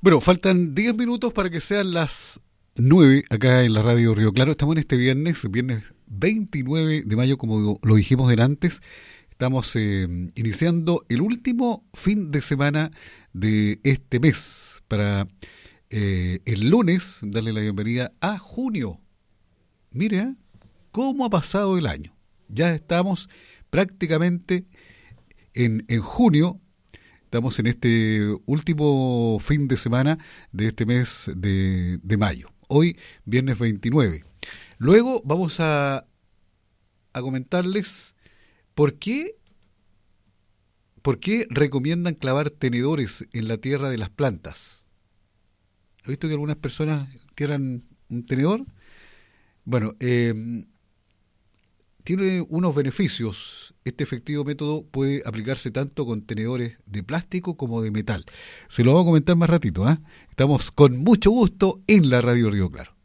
Bueno, faltan 10 minutos para que sean las 9 acá en la radio Río Claro. Estamos en este viernes 29 de mayo, como lo dijimos antes. Estamos iniciando el último fin de semana de este mes para el lunes darle la bienvenida a junio. Mire, cómo ha pasado el año. Ya estamos prácticamente en junio. Estamos en este último fin de semana de este mes de mayo. Hoy, viernes 29. Luego vamos a comentarles por qué recomiendan clavar tenedores en la tierra de las plantas. ¿Ha visto que algunas personas entierran un tenedor? Bueno, tiene unos beneficios. Este efectivo método puede aplicarse tanto con tenedores de plástico como de metal. Se lo vamos a comentar más ratito, ¿eh? Estamos con mucho gusto en la Radio Río Claro.